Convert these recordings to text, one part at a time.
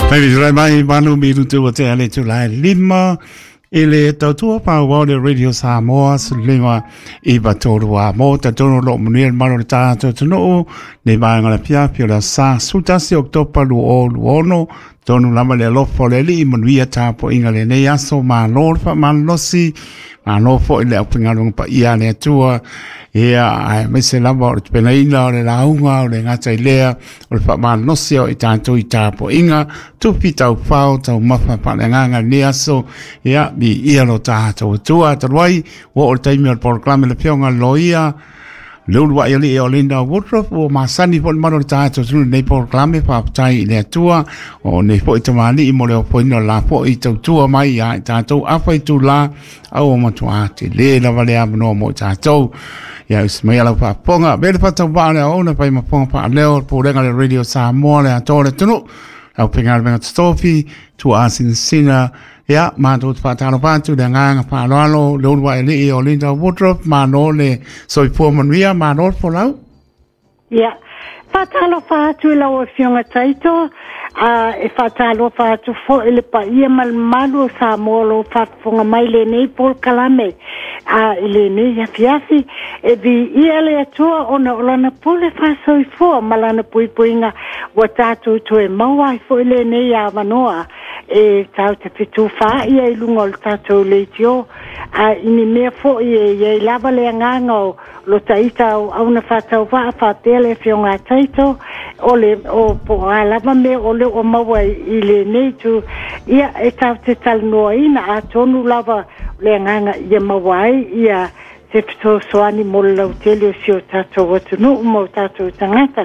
Maybe right my manu mi tu te ale tu lai lima ele tau tua pa wa le radio Samoa lima I ba toa mo ta tono lo munir maro ta to no ne ba ngala pia pia la sa suta si oktopa lu o no tonu lama le lo fo le li manuia ta po ingale ne aso ma lo fa man lo si ma no fo le apinga lo pa ia ne tua ia ai me se lava o pena ina le launga o le ngata ilea o le whaman nosio I tātou I tāpo inga tupi tau whao tau mawha whanenganga ni aso ia mi ia lo tātou tua taruai o le taimi o le proklame le pionga loia Lulu wa ili e o Linda Woodruff o masani po le maro le tātou tunu nei proklame whaapatai I le atua o nei po I tamani I mo le o poino la po I tau tua mai ia I tātou awhai tu la au o matua te le lava le amano mo tātou ia usmai ala pa ponga bele pa tau vale ona pa ma ponga pa leo po renga le radio Samoa le atore tunu au pinga le menga stofi tu asin sina ia ma tu pa talo pa tu le nganga pa lalo le wa ele o Linda Woodruff ma no le soi po manuia ma no po lau ia pa talo pa tu la o fionga taito e fatalo fa tu fo ele pa ia mal malu Samoa lo fa fonga mai le nei por kalame ele nei ya fiasi e vi ia le atua ona olana pole fa soi fo malana pui puinga wa tu e maua fo ele nei ya vanoa e tau te pitu fa ia I lunga o tatu le tio ini mea fo ia lava le nganga lo taita au na fa tau fa tele fionga taito o po lava me ole o maua I le nei tu ia e tau te talnoa ina a tonu lava le nganga ia mawai ia te pito soani mo lau tele o si o tatou atunu mo tatou tangata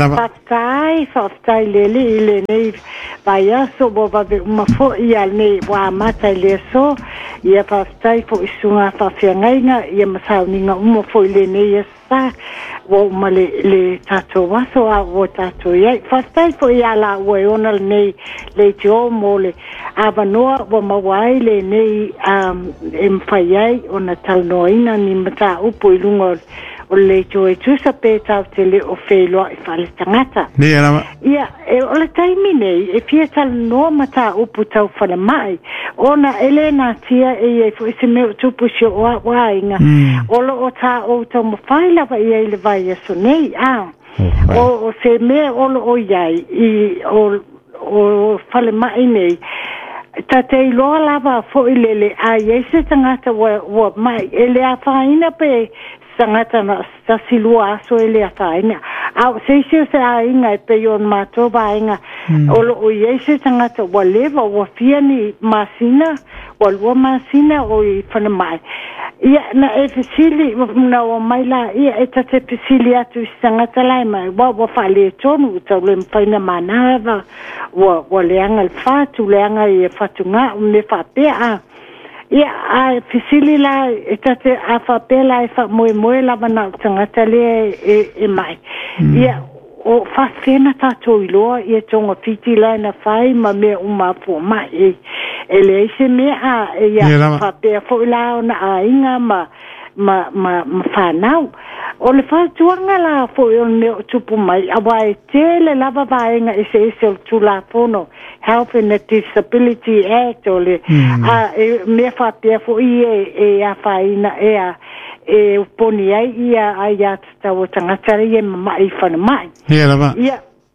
whaftai lele I le nei vai aso mo vave umafo ia nei wa mata I le so ia whaftai po isunga whawhiangainga ia masauninga umafo I le nei asa wo male le tatou waso a wo tatou iai whaftai po ia la ue ona nei le tio mo le avanoa wo mawai le nei e mwhaiai ona talnoina ni mata upo I lunga o le tio e tusa pe tau te le o wheloa I whale tangata ia o le taimi nei e pia talnoa mata upo tau whale mai ona elena tia e fo ese meo tupu si o wainga olo o ta o tau mawhai lava ia I le vai aso nei o se mea olo o iai o whale mai nei ta te iloa lava fo I lele a iese tangata wa mai ele a whaina pe tangata na silua aso ele a whaina au seisio se a inga e pe yon mato ba inga olo o iese tangata wa leva wa fiani masina wa lua masina o I whana mai ia na e fisili na o mai la ia e ta te fisili atu tangata lai mai wa whale tonu tau le mwhaina manava wa leanga fatu leanga I fatu nga me whapea ia a fisili la e tate a whapela e wha moe lava na tangata le e mai ia o whawhena tato iloa ia tonga fiti la na whai ma mea umapo mai e le eise mea ia whapea fo ila o na a inga ma whanau o le whatuanga la fo I on mea tupu mai awa e tele lava vaenga e se o tula fono Health and Disability Act o le mea whapea fo I e a whaina e uponi ai ia ai ata o tangatari e mai whana mai ia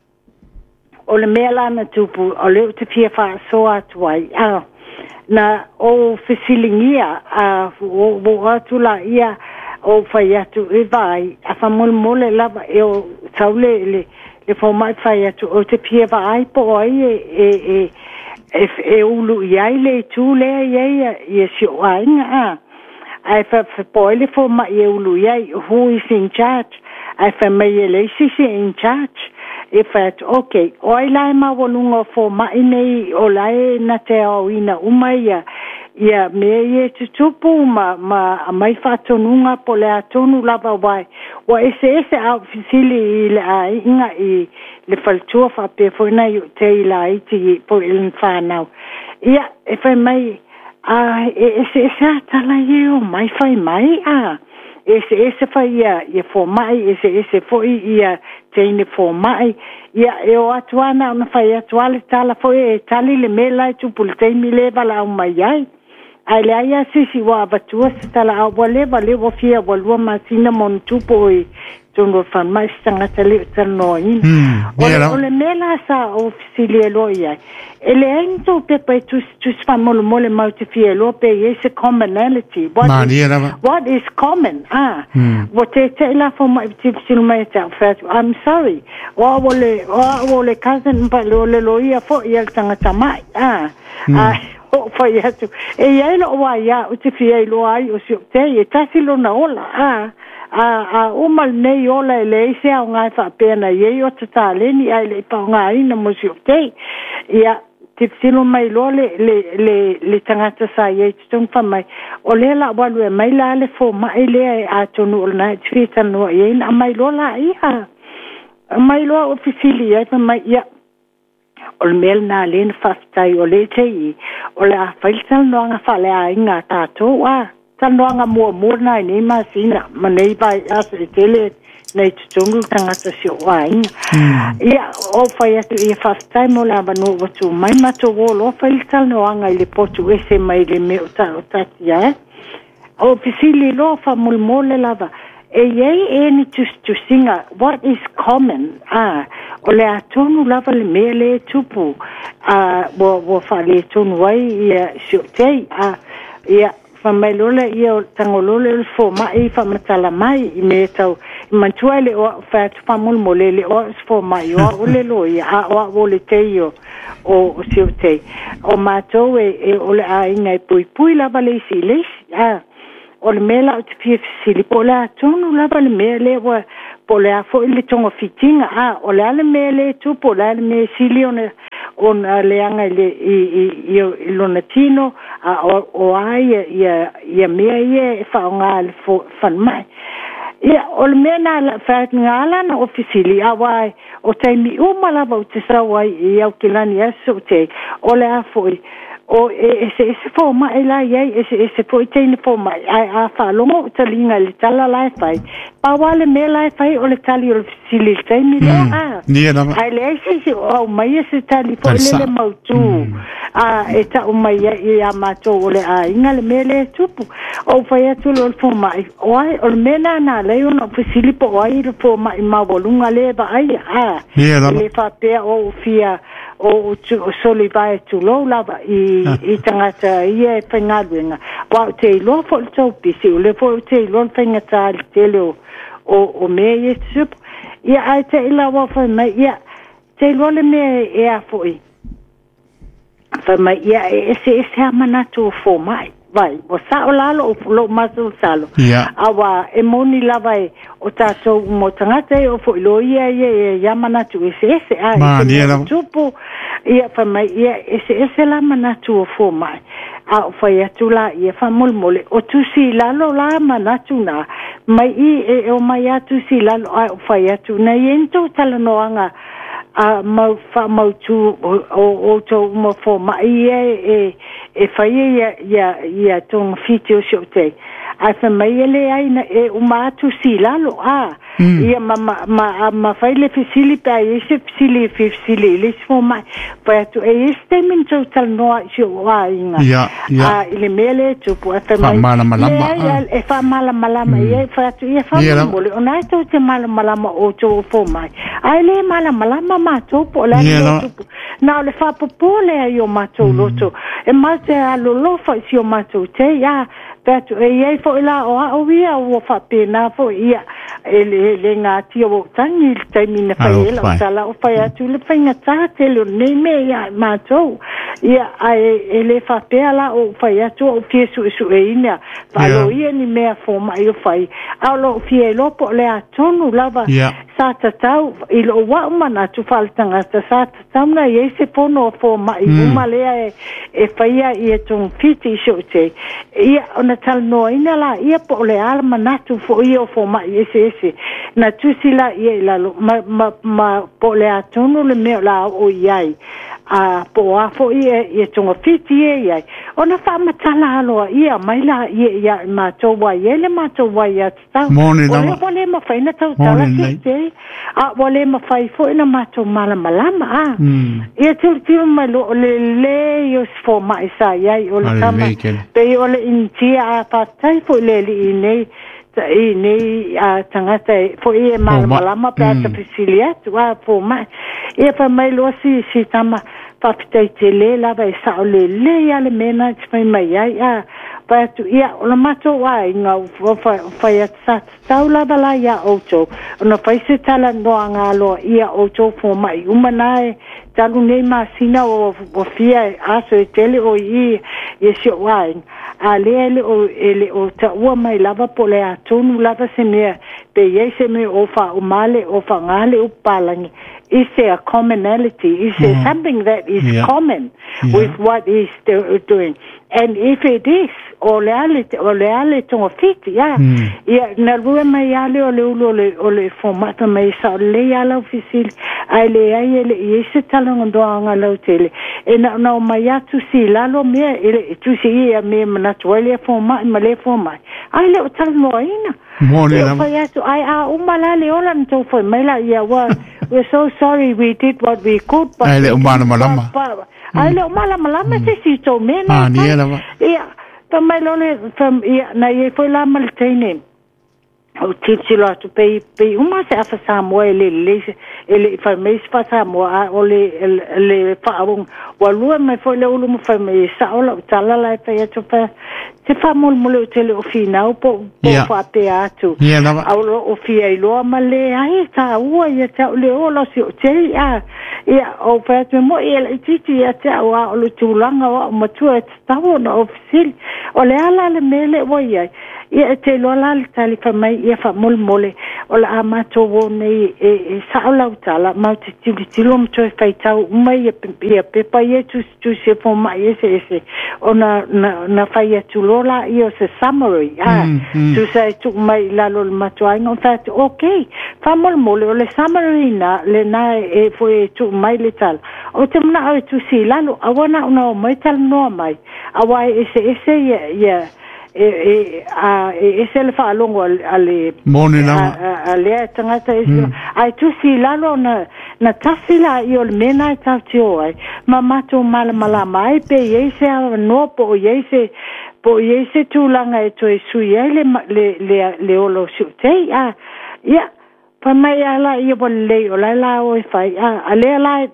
o le mea lana tupu o leo te pia wha soa tuai na o fisilingia o atula ia o whai atu e vai a whamole lava e o taule le whamai whai atu o te pia vai po ai e ulu iai le tūlea iai e si o ainga ai fa poile fo ma e ulu iai who is in charge ai fa mai le si in charge if at okay oi lai ma volunga fo ma nei o lai na te o ina umaia ia me e tupu ma mai fa tonunga po le atonu lava wai wa ese au fisili la inga I le faltua fa pe fo na te ila iti po il fanau ia e fa mai ese tala eu mai fai mai ese fa ia fo mai ese fo ia teine fo mai ia o atuana ona fa ia tuale tala fo tali le mela tu pultei mi le bala o mai ai ai le ia sisi wa batua tala o vale wo fia wo lua masina mon tupo tono fan mai stanga tele tanoin ole mela sa ofisilie lo ia ele ento pe tu famolo mole multifielo pe ese commonality what is common what te la for my tipsil mai ta fat I'm sorry o wole cousin pa lo ia fo ia tanga tamai o fa ia tu e ia lo wa ia o te fie lo ai o se te tasi lo na ola o mal nei ola le se a nga fa pena ye o totale ni ai le pa nga ina mo si te ia te sino mai lo le tangata sa ye tung fa mai o le la wa le mai la le fo mai le a tonu na tsita no ye na mai lo la ia mai lo officially ia fa mai ia o mel na len fastai o le te o la failta no nga fa le a inga tato wa tanoanga mo na ni masina manei vai as tele nei tungu tangata si wine ia o fai atu ia first time ola bano watu mai mato wolo fai tanoanga le potu ese mai le me o tatia o pisili lo fa mulmole lava e ni to singa what is common o le atonu lava le me le tupu wo fa le tonu wai ia siotei ia mai lola ia tangolole fo mai fa matala mai me tau mantuale o fa famul molele o fo mai o le loia o le teio o siute o mato o le ai pui la vale siles o le mela o te fili pola tonu la vale mele o pola fo le tongo fitinga o le ale mele tu pola le me silione on leanga le lonatino o ai ia mea ia fa nga le fan mai ia o le mena la fa ngala na ofisili awai o te mi uma la o te sawai ia o kilani aso te o le afoi o ese fo mai la ia ese fo te fo mai a fa longo talinga le tala la fai pa wale me la fai o le tali o sili te mi la ai le ese o mai ese tali fo le mautu eta o mai ia mato o le inga le mele tupu o fai atu lo fo mai o ai o mena na le o sili po ai le fo mai ma volunga le ba ai le fa pe o fia o soli vai tu lo lava I tangata ia pengaluenga wa te lo fo to pisi o le fo te lo pengata te lo o me ye sup ia ai te ila wa fa mai ia te lo le me ia fo I fa mai ia ese manatu fo mai vai o sa o lalo o lo maso salo awa e moni lava o tato mo tangata o fo lo ia manatu ese tupu ia fa mai ia ese la manatu fo mai a fa ia tula ia fa mole o tu si lalo la manatu na mai o mai atu si lalo a fa ia tu na yento tala noanga mau tu o to mo fo mai fa ia tong fitio shote a fa mai ele ai na uma tu si lalo ia ma fai le fisili pa ese fisili le fo mai pa tu este min to tal no sio wa inga ile mele tu po fa mai fa malama ia fa tu ia fa mole ona to te malama o to fo mai ai le malama ma to po la tu na le fa popole io ma to loto e ma te lo fa sio ma to te ia Petu e fo la o via o fa pena fo ia le ngati o tangi te mina fa ela sala o fa tu le fainga tate le ne me ia mato ia ele fa pela o fa tu o fiesu su e ina fa lo ia ni me fo mai o fai a lo fie lo po le atonu lava sa tatau I lo wa mana tu faltanga sa tatau na ye se pono fo mai uma le e faia I tung fiti shote ia ona tal no ina la ia po le alma na tu fo io fo mai ese na tu sila ia la ma po le atunu le me la o iai a po a fo ia tung fiti ia ona fa matala lo ia mai la ia ma to wa ia le ma to wa ia sta ole ma faina tau tala ke a ole ma fai fo ina ma to malama a ia tu ma lo le yo fo mai sa ia ole tama pe ole intia a pa tai fo le nei a tangata fo ia malama pa ta fisilia tu a fo mai ia pa mai lo si tama pa te le la vai sa le ia le mena mai ia pa tu ia o mato wa nga fa ia sa taula bala ia oto no pa se tala no anga lo ia oto fo mai umanae talu nei ma sina o fia aso tele o I si wa a le o ta wa mai lava pole atunu lava se me pe ye se me o fa o male o fa ngale o palangi is there a commonality is there something that is common with what he's doing and if it is ole ale tongo fiti ya na rua mai ale ole formata mai sa le ala oficial ale ele ese talongo doanga lo tele e na mai atu si lalo me ele tu si ia me na toile forma male forma ale o talmo ina Morning. I umalale ola nto foi mai la ia wa we're so sorry we did what we could but ale malama malama si to mena ia pa mai lole from ia na ye foi la maltene o titsilo tu pe uma se afa Samuel ele fa mes fa Samuel ole fa wa lua mai foi le ulu fa me sa ola tala la pe tu pa se fa mol tele o fina po fa te atu o fia I lo male ai ta ua ia ta le ola si o te ia o fa te mo ele titi ia ta wa o tulanga wa matua ta ona oficial ole ala le mele wa ia te lo la tali fa mai ia fa mole ola amato wo nei e sa ola tala ma te tilo mo te fa tau mai ia pepa ia tu se fo mai ese ona na fa ia tu lola io se summary tu sai tu mai la lo matua in fact okay fa mole ole summary na le na e fo tu mai le tal o te mna tu si la lo awana no mai tal no mai awa ese ia ese le fa longo ale ale tangata ai tu si lalo na tasila io le mena tau ai mamato mala mai pe ese no po ese tu langa e to su le olo su te ya pa mai ala io bolle o la o fai ale la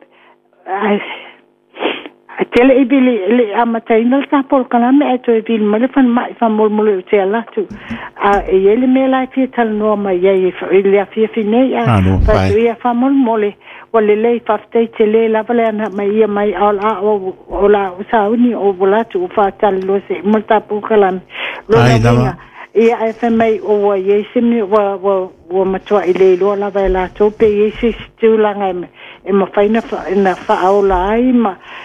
tele ibili le amataina ta por kana me to ibili male fan mai fa mol te ala tu ele me la fi tal no mai ye ile fi fine ya fa ia fa mole wale le fa tele la vale na mai ala ola sauni o volatu fa tal lo se multa por kana lo na ia fa mai o ye simi wa matua ile lo la vela to pe ye si tu la ngai e ma fa na fa ola ai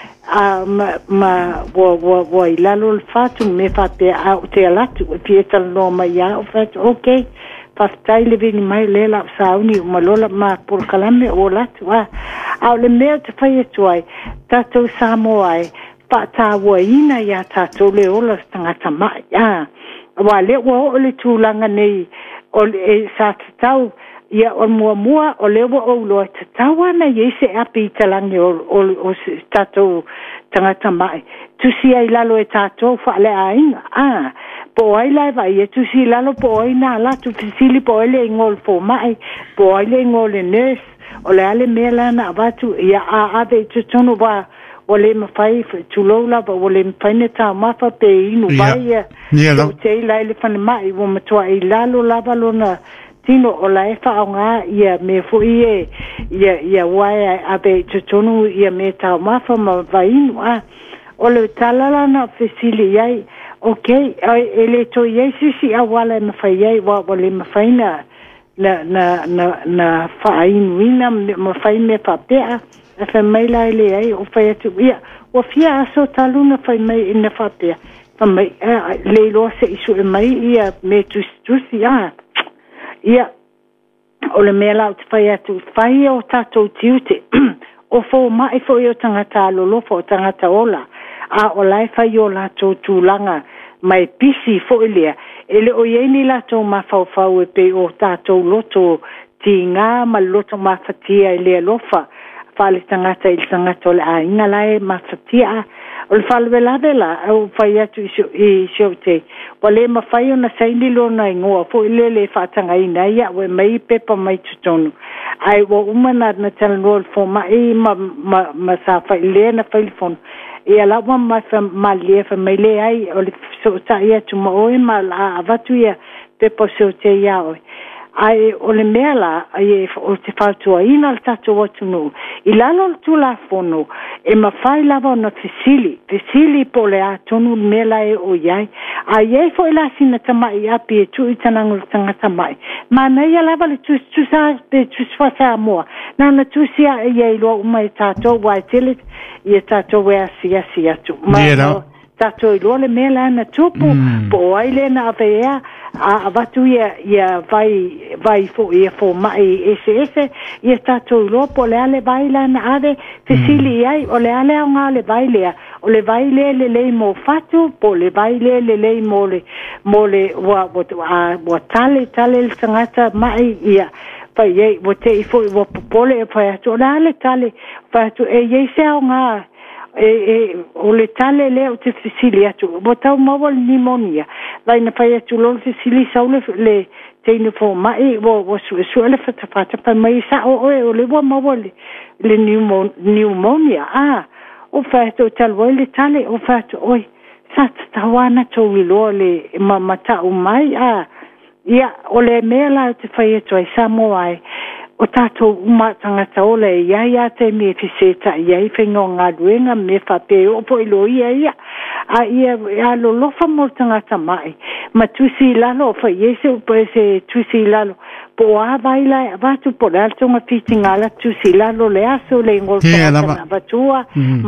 ma wo ilalo il fatu me fa pe a te alatu pe tal no mai ya o fa okay fa stai le vini mai le la sauni ma lola ma por kalame o latu a le me te fa tuai tato samoai pa ta wo ina ya tato le ola tangata mai ya wa le wo le tulanga nei o le sa tau ia o mua o lewa o lo tawa na yese api talangi o tato tangata mai tu si ai lalo e tato fa le ainga po ai lai vai tu si lalo po ai na la tu fisili po ele ngol fo mai po ele ngol nurse o le ale mela na batu ia ave tu tono ba o le mafai tu lola ba o le mfaine ta mafa pe inu vai o te lai le fane mai o matua i lalo lava lona tino o la efa nga ia me fu ia wai abe tutonu ia me ta mafa ma vainu o le talala na fisili ai okay ele to yesi si awala ma fai ai wa le mafaina na whaainuina ma whai me whapea e whai mai lai le ai o whai atu ia o fia aso taluna whai mai ina whapea whai le loa se isu e mai ia me tusi ia o le mea lau te whai atu whai o tātou tiute o fo mai fo i o tangata alolofo o tangata ola a o lai whai o lātou tūlanga mai pisi fo ilia ele o ieni lātou mawhauwhau e pe o tātou loto ti ngā ma loto mawhatia e lea lofa whale tangata ili tangata o le a inga lai mawhatia o le whalewela au whai atu i sio te wa le mawhai o na saini lona ingoa fo ile le whaatanga ina ia we mai pepa mai tutonu ai wa umana na talanua fo mai ma sa whai lea na whailifonu ia lawa ma lia fa mai le ai o le so ta ia tu ma oi ma la avatu ia pepa so te ia oi ai o le mela ai o te fatu ina al tatu watu no i lalo tu la fono e ma fai lava na fisili po le atonu mela e o iai ai fo ila sina tamai api e tu itanangu tangata mai ma na ia lava le tu sa pe tu sa mo na tu sia e lo mai tato wai telet ia tato wea sia tu ma tato i lo le mela na tupu po ai le na avea a vatu ia vai fo mai ese ia tato lo po le ale baila na ave fisili ai o le ale nga le baile o le baile le mo fatu po le baile le mo le wa tale le tangata mai ia pai ei wo te fo wo pole fa to le tale fa to e se nga o le tale le o te fisili atu bo tau mawa pneumonia vai na pai atu lo fisili sau le teine fo mai wo su le fata pa mai sa o le wo mawa le pneumonia o fa to talwa le tale o fa to oi sa tawana to wilo le mata o mai ia o le mela te fai atu ai samoai o tato uma tangata ole ia te me fiseta ia i whengo ngā ruenga me whape o po ilo ia ia lo lofa mo tangata mai ma tusi lalo fa iese o se tusi lalo po a vaila vatu po le altonga piti ngala tusi lalo le aso le ngol pa vatua